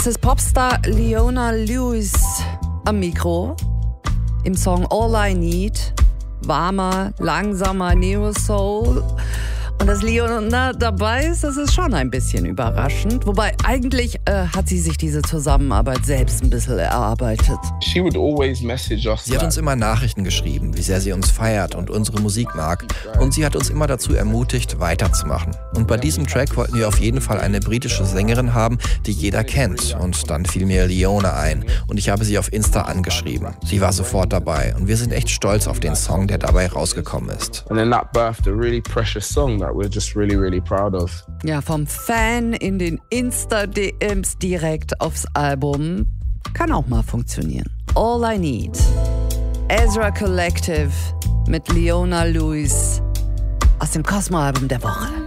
Es ist Popstar Leona Lewis am Mikro im Song All I Need. Warmer, langsamer Neo-Soul. Und dass Leona dabei ist, das ist schon ein bisschen überraschend. Wobei eigentlich hat sie sich diese Zusammenarbeit selbst ein bisschen erarbeitet. She would always message us. Sie hat uns immer Nachrichten geschrieben, wie sehr sie uns feiert und unsere Musik mag. Und sie hat uns immer dazu ermutigt, weiterzumachen. Und bei diesem Track wollten wir auf jeden Fall eine britische Sängerin haben, die jeder kennt. Und dann fiel mir Leona ein. Und ich habe sie auf Insta angeschrieben. Sie war sofort dabei. Und wir sind echt stolz auf den Song, der dabei rausgekommen ist. And then that birthed a really precious song that we're just really, really proud of. Ja, vom Fan in den Insta-DMs direkt aufs Album. Kann auch mal funktionieren. All I Need. Ezra Collective mit Leona Lewis aus dem Cosmo-Album der Woche.